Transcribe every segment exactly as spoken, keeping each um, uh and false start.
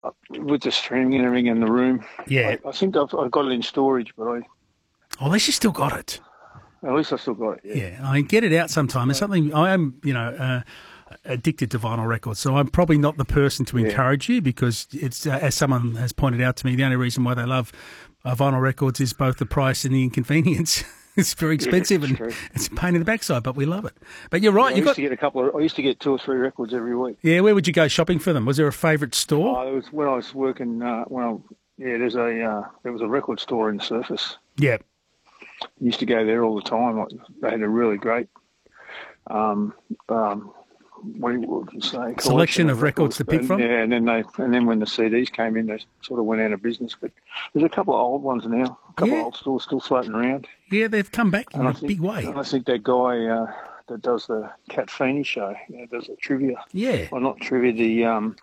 with the streaming and everything in the room. Yeah. I, I think I've, I've got it in storage, but I Oh, at least you still got it. at least I still got it. Yeah, Yeah, I mean, get it out sometime. It's something I am, you know, uh, addicted to vinyl records, so I'm probably not the person to Yeah. encourage you because it's, uh, as someone has pointed out to me, the only reason why they love uh, vinyl records is both the price and the inconvenience. It's very expensive it's and true. it's a pain in the backside, but we love it. But you're right. I You used got to get a couple. Of, I used to get two or three records every week. yeah. Where would you go shopping for them? Was there a favourite store? Oh, it was when I was working. Uh, when I yeah, there's a uh, there was a record store in Surface. Yeah. I used to go there all the time. Like, they had a really great um, um, what would you say? Selection of records to pick and, from? Yeah, and then they and then when the C Ds came in, they sort of went out of business. But there's a couple of old ones now. A couple Yeah. of old stores still floating around. Yeah, they've come back in And I a think, big way. and I think that guy uh, that does the Cat Feeney show, you know, does the trivia. Yeah. Well, not trivia, the um,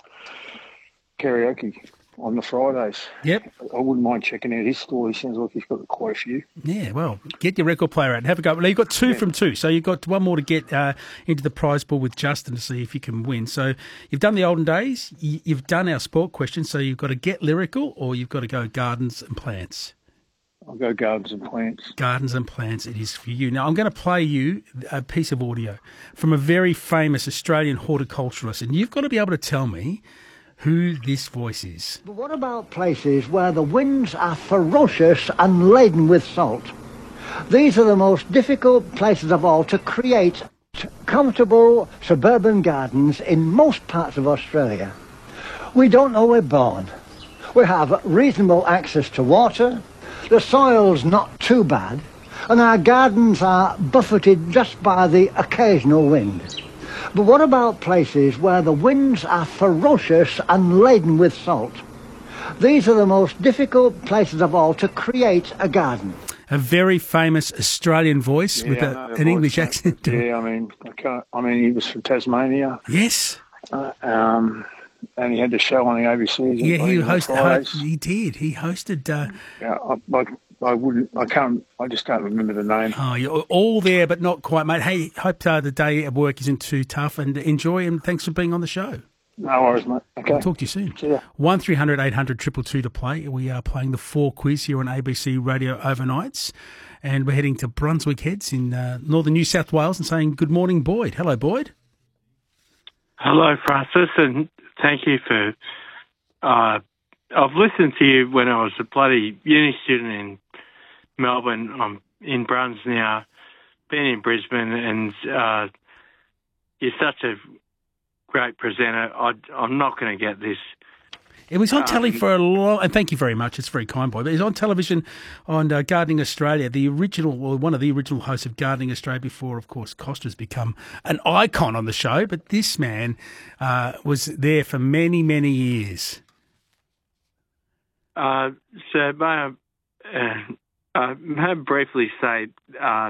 karaoke on the Fridays. Yep. I wouldn't mind checking out his store. He sounds like he's got quite a few. Yeah, well, get your record player out and have a go. Well, you've got two Yeah. from two, so you've got one more to get uh, into the prize pool with Justin to see if you can win. So you've done the olden days, you- you've done our sport question, so you've got to get lyrical or you've got to go gardens and plants. I'll go gardens and plants. Gardens and plants, it is for you. Now, I'm going to play you a piece of audio from a very famous Australian horticulturalist, and you've got to be able to tell me who this voice is. But what about places where the winds are ferocious and laden with salt? These are the most difficult places of all to create comfortable suburban gardens in most parts of Australia. We don't know we're born. We have reasonable access to water, the soil's not too bad, and our gardens are buffeted just by the occasional wind. But what about places where the winds are ferocious and laden with salt? These are the most difficult places of all to create a garden. A very famous Australian voice with Yeah, I a, know the an voice, English mate. accent. Yeah, I mean, I can't. I mean, he was from Tasmania, Yes. uh, um, and he had the show on the A B C. Yeah, he on hosted. Fridays. Ho- he did. He hosted. Uh, Yeah, I, I, I wouldn't. I can't. I just can't remember the name. oh, you're all there, but not quite, mate. Hey, hope uh, the day at work isn't too tough, and enjoy. And thanks for being on the show. No worries, mate. Okay. I'll talk to you soon. See ya. One three hundred eight hundred two two two to play. We are playing the four quiz here on A B C Radio overnights, and we're heading to Brunswick Heads in uh, northern New South Wales and saying good morning, Boyd. Hello, Boyd. Hello, Francis, and thank you for. Uh, I've listened to you when I was a bloody uni student in Melbourne. I'm in Bruns now, been in Brisbane, and uh, you're such a great presenter. I, I'm not going to get this. It was on Um, telly for a long, and thank you very much. It's very kind, Boyd. But it was on television on uh, Gardening Australia. The original, well, one of the original hosts of Gardening Australia before, of course, Costa's become an icon on the show. But this man uh, was there for many, many years. Uh, so may I, uh, uh, may I briefly say uh,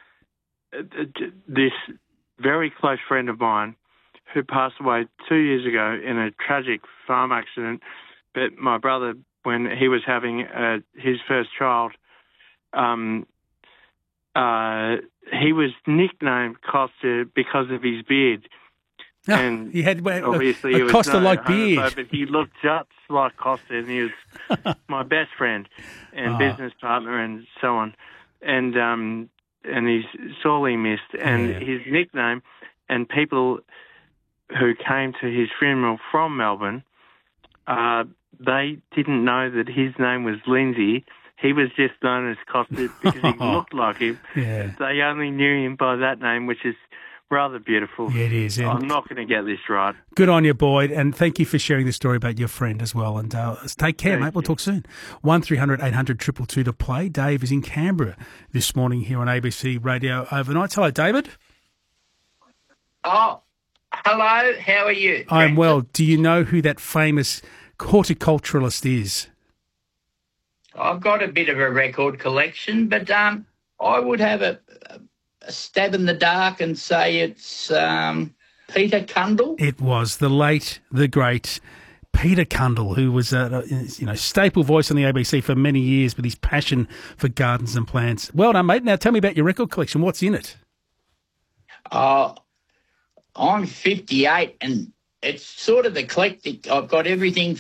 this very close friend of mine who passed away two years ago in a tragic farm accident, but my brother, when he was having uh, his first child, um, uh, he was nicknamed Costa because of his beard. And he had well, obviously a, he a was Costa-like no beard. homophobe, but he looked just like Costa, and he was my best friend and Oh. business partner, and so on. And um, and he's sorely missed. And Yeah. his nickname, and people who came to his funeral from Melbourne, uh, they didn't know that his name was Lindsay. He was just known as Costa because he looked like him. Yeah. They only knew him by that name, which is rather beautiful. Yeah, it is. And I'm not going to get this right. good on you, Boyd, and thank you for sharing the story about your friend as well. And uh, take care, Thank mate. We'll you. talk soon. One three hundred eight hundred two two two to play. Dave is in Canberra this morning here on A B C Radio Overnights. Hello, David. Oh, hello. How are you? I'm well. Do you know who that famous horticulturalist is? I've got a bit of a record collection, but um, I would have a, a stab in the dark and say it's um, Peter Cundall. It was the late, the great Peter Cundall, who was a, you know staple voice on the A B C for many years with his passion for gardens and plants. Well done, mate. Now tell me about your record collection. What's in it? Uh, I'm fifty-eight, and it's sort of eclectic. I've got everything